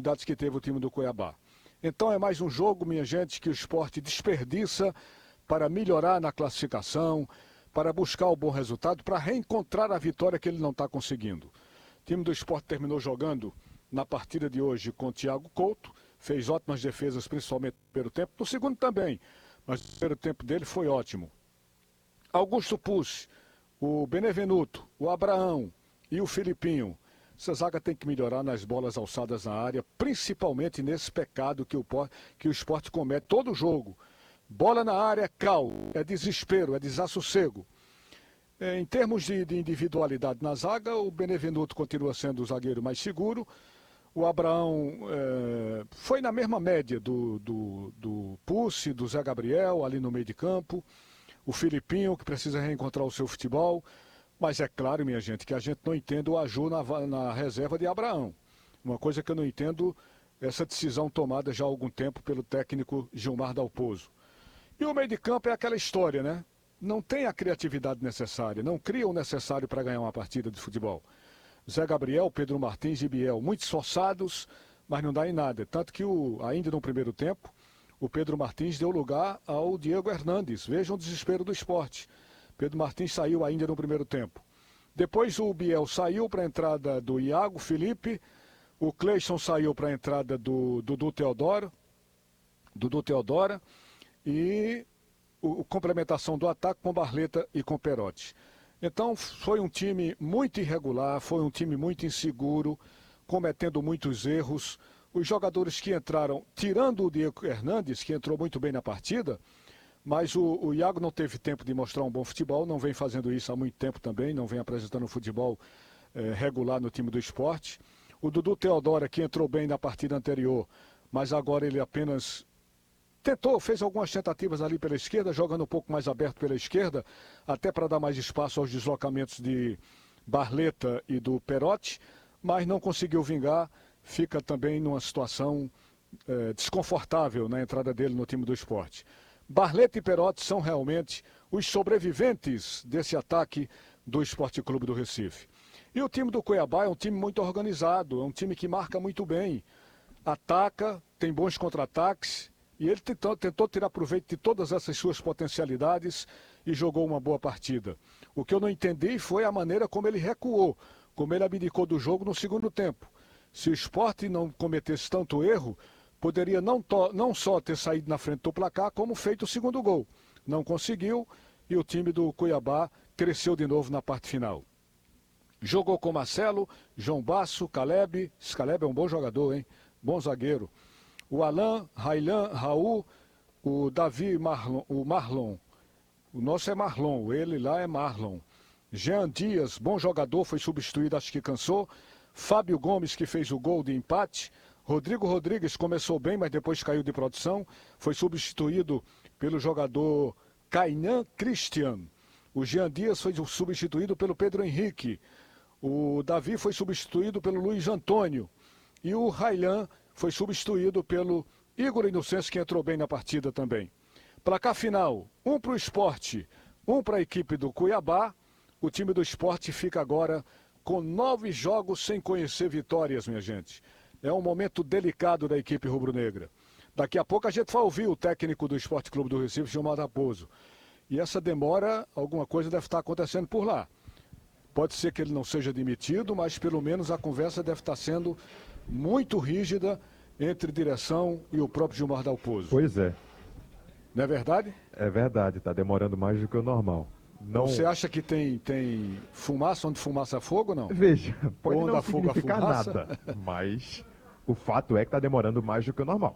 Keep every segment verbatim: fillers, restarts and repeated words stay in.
oportunidades que teve o time do Cuiabá. Então é mais um jogo, minha gente, que o Sport desperdiça para melhorar na classificação, para buscar o bom resultado, para reencontrar a vitória que ele não está conseguindo. O time do Sport terminou jogando na partida de hoje com o Thiago Couto, fez ótimas defesas, principalmente no primeiro tempo, no segundo também, mas o primeiro tempo dele foi ótimo. Augusto Pucci, o Benevenuto, o Abraão e o Filipinho. Essa zaga tem que melhorar nas bolas alçadas na área, principalmente nesse pecado que o, que o Sport comete todo jogo. Bola na área é cal, é desespero, é desassossego. É, em termos de, de individualidade na zaga, o Benevenuto continua sendo o zagueiro mais seguro. O Abraão é, foi na mesma média do, do, do Pucci, do Zé Gabriel, ali no meio de campo. O Filipinho, que precisa reencontrar o seu futebol. Mas é claro, minha gente, que a gente não entende o Aju na, na reserva de Abraão. Uma coisa que eu não entendo é essa decisão tomada já há algum tempo pelo técnico Gilmar Dalpozo. E o meio de campo é aquela história, né? Não tem a criatividade necessária, não cria o necessário para ganhar uma partida de futebol. Zé Gabriel, Pedro Martins e Biel, muito esforçados, mas não dá em nada. Tanto que o, ainda no primeiro tempo, o Pedro Martins deu lugar ao Diego Hernandes. Vejam o desespero do Sport. Pedro Martins saiu ainda no primeiro tempo. Depois o Biel saiu para a entrada do Iago Felipe, o Cleison saiu para a entrada do Dudu Teodoro, Dudu Teodora, e a complementação do ataque com Barleta e com Perotti. Então foi um time muito irregular, foi um time muito inseguro, cometendo muitos erros. Os jogadores que entraram, tirando o Diego Hernandes, que entrou muito bem na partida, mas o, o Iago não teve tempo de mostrar um bom futebol, não vem fazendo isso há muito tempo também, não vem apresentando um futebol eh, regular no time do Sport. O Dudu Teodora, que entrou bem na partida anterior, mas agora ele apenas tentou, fez algumas tentativas ali pela esquerda, jogando um pouco mais aberto pela esquerda, até para dar mais espaço aos deslocamentos de Barleta e do Perotti, mas não conseguiu vingar, fica também numa situação eh, desconfortável na entrada dele no time do Sport. Barleta e Perotti são realmente os sobreviventes desse ataque do Esporte Clube do Recife. E o time do Cuiabá é um time muito organizado, é um time que marca muito bem, ataca, tem bons contra-ataques, e ele tentou, tentou tirar proveito de todas essas suas potencialidades e jogou uma boa partida. O que eu não entendi foi a maneira como ele recuou, como ele abdicou do jogo no segundo tempo. Se o Sport não cometesse tanto erro, poderia não, to, não só ter saído na frente do placar, como feito o segundo gol. Não conseguiu e o time do Cuiabá cresceu de novo na parte final. Jogou com Marcelo, João Basso, Caleb. Esse Caleb é um bom jogador, hein? Bom zagueiro. O Alain, Railan, Raul, o Davi, Marlon, o Marlon. O nosso é Marlon, ele lá é Marlon. Jean Dias, bom jogador, foi substituído, acho que cansou. Fábio Gomes, que fez o gol de empate. Rodrigo Rodrigues começou bem, mas depois caiu de produção. Foi substituído pelo jogador Kainan Christian. O Jean Dias foi substituído pelo Pedro Henrique. O Davi foi substituído pelo Luiz Antônio. E o Railan foi substituído pelo Igor Inocêncio, que entrou bem na partida também. Placar final, um para o Sport, um para a equipe do Cuiabá. O time do Sport fica agora com nove jogos sem conhecer vitórias, minha gente. É um momento delicado da equipe rubro-negra. Daqui a pouco a gente vai ouvir o técnico do Esporte Clube do Recife, Gilmar Dalpozo. E essa demora, alguma coisa deve estar acontecendo por lá. Pode ser que ele não seja demitido, mas pelo menos a conversa deve estar sendo muito rígida entre direção e o próprio Gilmar Dalpozo. Pois é. Não é verdade? É verdade, está demorando mais do que o normal. Não... Você acha que tem, tem fumaça onde fumaça fogo, não? Veja, pode Ou não fogo a significar fumaça? nada, mas o fato é que está demorando mais do que o normal.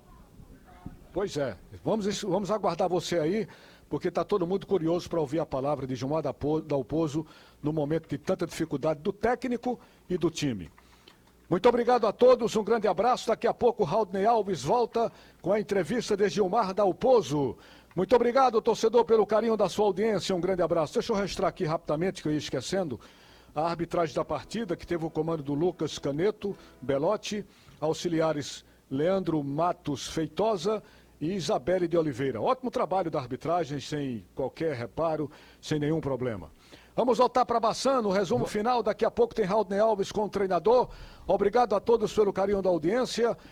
Pois é, vamos, vamos aguardar você aí, porque está todo mundo curioso para ouvir a palavra de Gilmar Dalpozo no momento de tanta dificuldade do técnico e do time. Muito obrigado a todos, um grande abraço. Daqui a pouco o Raudney Alves volta com a entrevista de Gilmar Dalpozo. Muito obrigado, torcedor, pelo carinho da sua audiência. Um grande abraço. Deixa eu registrar aqui rapidamente, que eu ia esquecendo, a arbitragem da partida, que teve o comando do Lucas Caneto Belotti, auxiliares Leandro Matos Feitosa e Isabelle de Oliveira. Ótimo trabalho da arbitragem, sem qualquer reparo, sem nenhum problema. Vamos voltar para Baçan, no resumo final. Daqui a pouco tem Raudney Alves com o treinador. Obrigado a todos pelo carinho da audiência.